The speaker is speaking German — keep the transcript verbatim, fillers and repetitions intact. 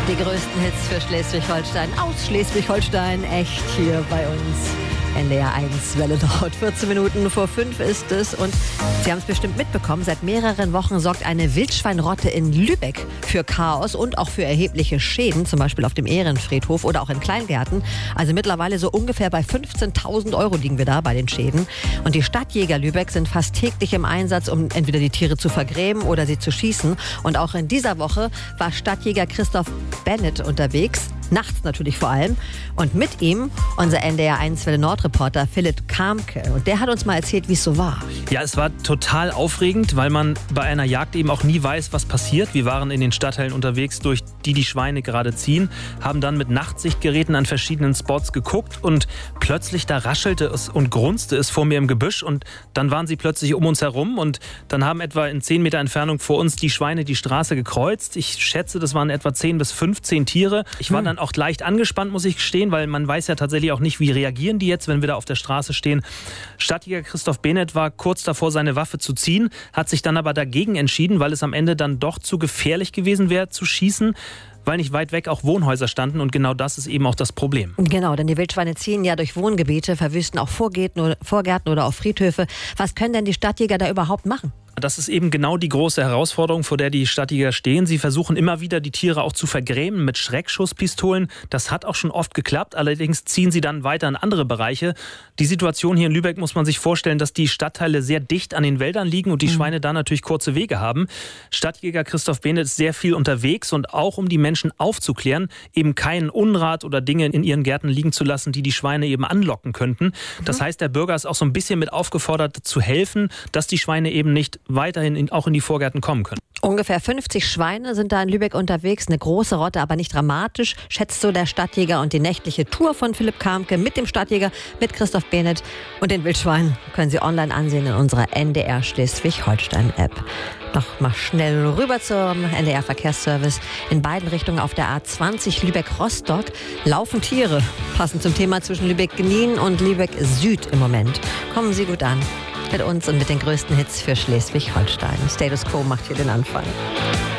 Die größten Hits für Schleswig-Holstein, aus Schleswig-Holstein, echt hier bei uns. N D R eins Welle Nord. vierzehn Minuten vor fünf ist es. Und Sie haben es bestimmt mitbekommen, seit mehreren Wochen sorgt eine Wildschweinrotte in Lübeck für Chaos und auch für erhebliche Schäden, zum Beispiel auf dem Ehrenfriedhof oder auch in Kleingärten. Also mittlerweile so ungefähr bei fünfzehntausend Euro liegen wir da bei den Schäden. Und die Stadtjäger Lübeck sind fast täglich im Einsatz, um entweder die Tiere zu vergräben oder sie zu schießen. Und auch in dieser Woche war Stadtjäger Christoph Bennett unterwegs. Nachts natürlich vor allem. Und mit ihm unser N D R eins Welle Nord Reporter Philipp Kamke. Und der hat uns mal erzählt, wie es so war. Ja, es war total aufregend, weil man bei einer Jagd eben auch nie weiß, was passiert. Wir waren in den Stadtteilen unterwegs, durch die die Schweine gerade ziehen, haben dann mit Nachtsichtgeräten an verschiedenen Spots geguckt und plötzlich da raschelte es und grunzte es vor mir im Gebüsch und dann waren sie plötzlich um uns herum und dann haben etwa in zehn Meter Entfernung vor uns die Schweine die Straße gekreuzt. Ich schätze, das waren etwa zehn bis fünfzehn Tiere. Ich war hm. dann auch leicht angespannt, muss ich gestehen, weil man weiß ja tatsächlich auch nicht, wie reagieren die jetzt, wenn wir da auf der Straße stehen. Stadtjäger Christoph Bennett war kurz davor, seine Waffe zu ziehen, hat sich dann aber dagegen entschieden, weil es am Ende dann doch zu gefährlich gewesen wäre, zu schießen, weil nicht weit weg auch Wohnhäuser standen und genau das ist eben auch das Problem. Genau, denn die Wildschweine ziehen ja durch Wohngebiete, verwüsten auch Vorgärten oder, Vorgärten oder auch Friedhöfe. Was können denn die Stadtjäger da überhaupt machen? Das ist eben genau die große Herausforderung, vor der die Stadtjäger stehen. Sie versuchen immer wieder, die Tiere auch zu vergräben mit Schreckschusspistolen. Das hat auch schon oft geklappt. Allerdings ziehen sie dann weiter in andere Bereiche. Die Situation hier in Lübeck muss man sich vorstellen, dass die Stadtteile sehr dicht an den Wäldern liegen und die mhm. Schweine da natürlich kurze Wege haben. Stadtjäger Christoph Bennett ist sehr viel unterwegs und auch um die Menschen aufzuklären, eben keinen Unrat oder Dinge in ihren Gärten liegen zu lassen, die die Schweine eben anlocken könnten. Mhm. Das heißt, der Bürger ist auch so ein bisschen mit aufgefordert zu helfen, dass die Schweine eben nicht weiterhin in, auch in die Vorgärten kommen können. Ungefähr fünfzig Schweine sind da in Lübeck unterwegs. Eine große Rotte, aber nicht dramatisch, schätzt so der Stadtjäger. Und die nächtliche Tour von Philipp Kamke mit dem Stadtjäger, mit Christoph Bennett und den Wildschweinen können Sie online ansehen in unserer N D R Schleswig-Holstein-App. Noch mal schnell rüber zum N D R-Verkehrsservice. In beiden Richtungen auf der A zwanzig Lübeck-Rostock laufen Tiere. Passend zum Thema zwischen Lübeck-Gnien und Lübeck-Süd im Moment. Kommen Sie gut an. Mit uns und mit den größten Hits für Schleswig-Holstein. Status Quo macht hier den Anfang.